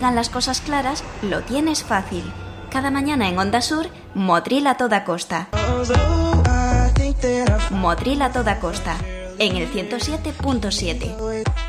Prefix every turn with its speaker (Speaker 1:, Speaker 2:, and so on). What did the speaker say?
Speaker 1: digan las cosas claras, lo tienes fácil. Cada mañana en Onda Sur, Motril a toda costa. Motril a toda costa, en el 107.7.